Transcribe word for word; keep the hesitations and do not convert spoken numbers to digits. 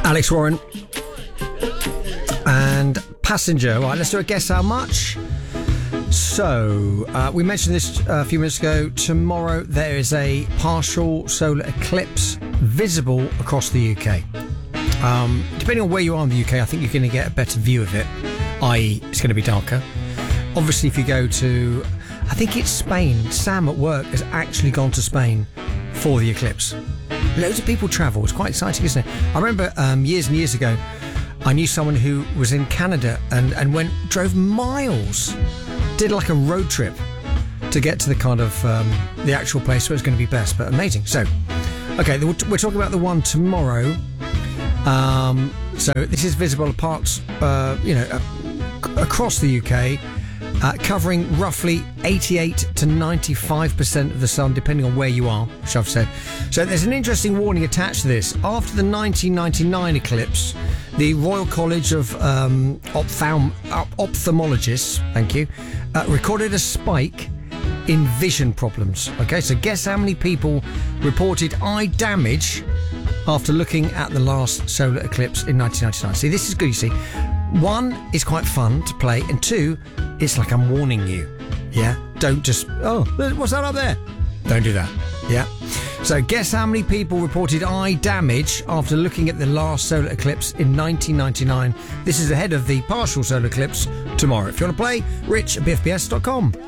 Alex Warren and Passenger. Right, let's do a guess how much. So, uh, we mentioned this a few minutes ago. Tomorrow there is a partial solar eclipse visible across the U K. Um, depending on where you are in the U K, I think you're going to get a better view of it, that is it's going to be darker. Obviously, if you go to, I think it's Spain, Sam at work has actually gone to Spain for the eclipse. Loads of people travel. It's quite exciting, isn't it? I remember um, years and years ago, I knew someone who was in Canada and, and went, drove miles, did like a road trip to get to the kind of um, the actual place where it's going to be best. But amazing. So, okay, we're talking about the one tomorrow. Um, so this is visible apart, uh, you know, uh, across the U K. Uh, covering roughly eighty-eight to ninety-five percent of the sun, depending on where you are, which I've said. So there's an interesting warning attached to this. After the nineteen ninety-nine eclipse, the Royal College of um, Ophthalm- Ophthalmologists, thank you, uh, recorded a spike in vision problems. Okay, so guess how many people reported eye damage after looking at the last solar eclipse in nineteen ninety-nine. See, this is good, you see. One, it's quite fun to play, and two, it's like I'm warning you. Yeah? Don't just, oh, what's that up there? Don't do that. Yeah? So guess how many people reported eye damage after looking at the last solar eclipse in nineteen ninety-nine. This is ahead of the partial solar eclipse tomorrow. If you want to play, rich at b f b s dot com.